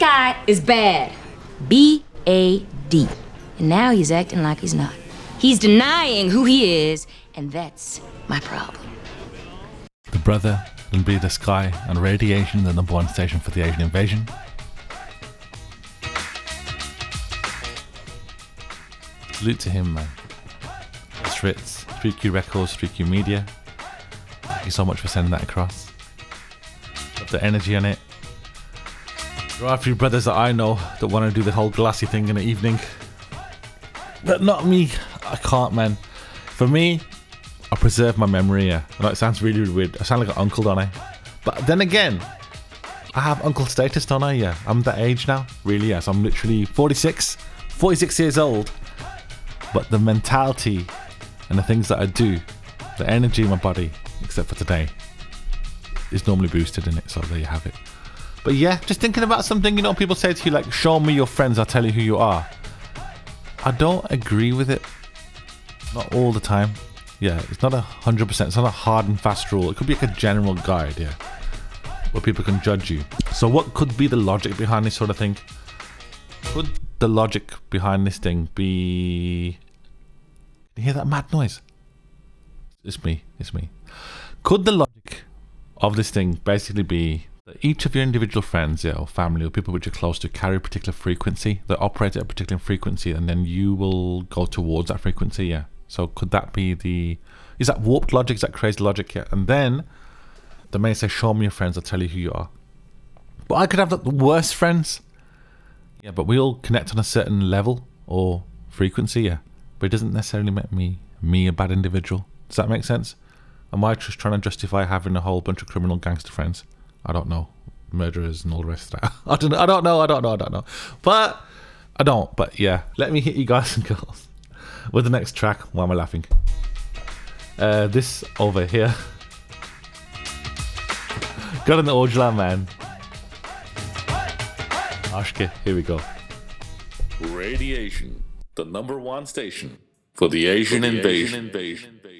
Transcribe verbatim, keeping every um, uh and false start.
guy is bad. B A D. And now he's acting like he's not. He's denying who he is, and that's my problem. The brother will be the sky, and radiation, the number one station for the Asian invasion. Salute to him, man. Stritz, Street Q Records, Street Q Media. Thank you so much for sending that across. Love the energy on it. There are a few brothers that I know that want to do the whole glassy thing in the evening. But not me. I can't, man. For me, I preserve my memory, yeah. I know it sounds really, really weird. I sound like an uncle, don't I? But then again, I have uncle status, don't I? Yeah. I'm that age now. Really, yes. I'm literally forty-six. forty-six years old. But the mentality and the things that I do, the energy in my body, except for today, is normally boosted in it. So there you have it. But yeah, just thinking about something, you know, people say to you like, show me your friends, I'll tell you who you are. I don't agree with it. Not all the time. Yeah, it's not a hundred percent. It's not a hard and fast rule. It could be like a general guide, yeah, where people can judge you. So what could be the logic behind this sort of thing? Could the logic behind this thing be... Can you hear that mad noise? It's me. It's me. Could the logic of this thing basically be that each of your individual friends, yeah, or family, or people which you're close to carry a particular frequency, they operate at a particular frequency, and then you will go towards that frequency, yeah? So could that be the... Is that warped logic? Is that crazy logic? Yeah. And then they may say, show me your friends, I'll tell you who you are. But I could have the worst friends. Yeah, but we all connect on a certain level or frequency, yeah. But it doesn't necessarily make me me a bad individual. Does that make sense? Am I just trying to justify having a whole bunch of criminal gangster friends? I don't know. Murderers and all the rest of that. I don't, I don't know, I don't know, I don't know. But, I don't. But yeah, let me hit you guys and girls with the next track. Why am I laughing? Uh, this over here. Got an Ojla, man. Ashke, here we go. Radiation, the number one station for the Asian, for the invasion. Asian invasion.